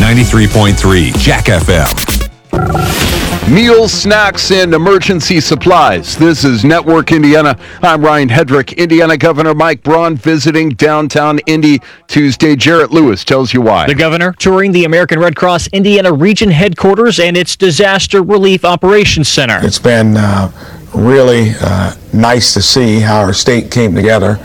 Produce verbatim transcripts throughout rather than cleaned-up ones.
ninety-three point three Jack F M. Meals, snacks, and emergency supplies. This is Network Indiana. I'm Ryan Hedrick. Indiana Governor Mike Braun visiting downtown Indy Tuesday. Jarrett Lewis tells you why. The governor touring the American Red Cross Indiana Region headquarters and its Disaster Relief Operations Center. It's been uh, really uh, nice to see how our state came together,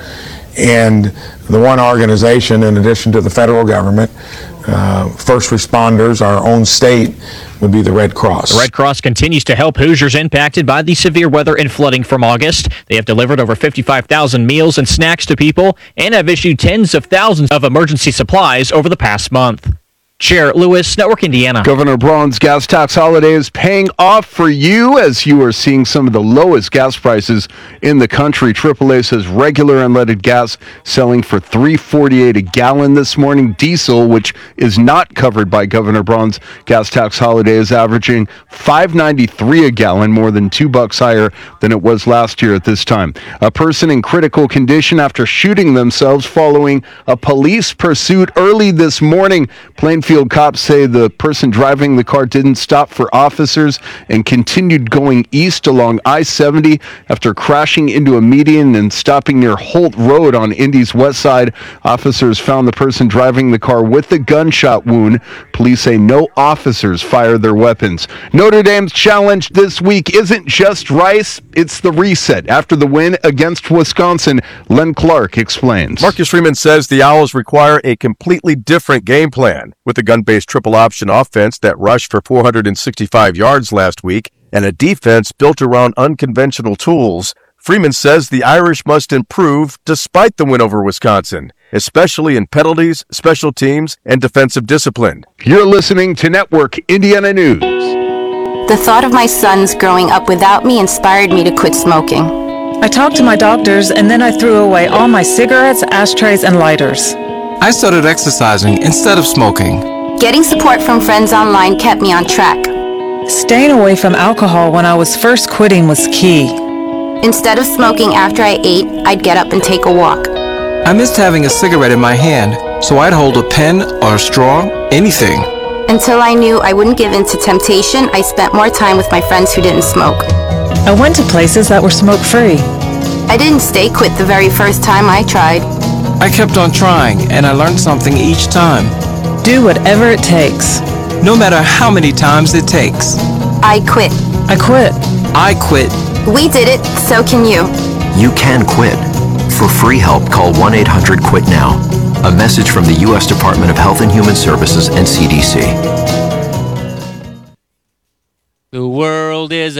and the one organization, in addition to the federal government, uh, first responders, our own state, would be the Red Cross. The Red Cross continues to help Hoosiers impacted by the severe weather and flooding from August. They have delivered over fifty-five thousand meals and snacks to people and have issued tens of thousands of emergency supplies over the past month. Jarrett Lewis, Network Indiana. Governor Braun's gas tax holiday is paying off for you as you are seeing some of the lowest gas prices in the country. triple A says regular unleaded gas selling for three forty-eight a gallon this morning. Diesel, which is not covered by Governor Braun's gas tax holiday, is averaging five ninety-three a gallon, more than two bucks higher than it was last year at this time. A person in critical condition after shooting themselves following a police pursuit early this morning. Plainfield cops say the person driving the car didn't stop for officers and continued going east along I seventy after crashing into a median and stopping near Holt Road on Indy's west side. Officers found the person driving the car with a gunshot wound. Police say no officers fired their weapons. Notre Dame's challenge this week isn't just Rice, it's the reset. After the win against Wisconsin, Len Clark explains. Marcus Freeman says the Owls require a completely different game plan. With the gun-based triple option offense that rushed for four hundred sixty-five yards last week and a defense built around unconventional tools, Freeman says the Irish must improve despite the win over Wisconsin, especially in penalties, special teams, and defensive discipline. You're listening to Network Indiana News. The thought of my sons growing up without me inspired me to quit smoking. I talked to my doctors, and then I threw away all my cigarettes, ashtrays, and lighters. I started exercising instead of smoking. Getting support from friends online kept me on track. Staying away from alcohol when I was first quitting was key. Instead of smoking after I ate, I'd get up and take a walk. I missed having a cigarette in my hand, so I'd hold a pen or a straw, anything. Until I knew I wouldn't give in to temptation, I spent more time with my friends who didn't smoke. I went to places that were smoke-free. I didn't stay quit the very first time I tried. I kept on trying, and I learned something each time. Do whatever it takes. No matter how many times it takes. I quit. I quit. I quit. We did it, so can you. You can quit. For free help, call one eight hundred quit now. A message from the U S Department of Health and Human Services and C D C. The world is a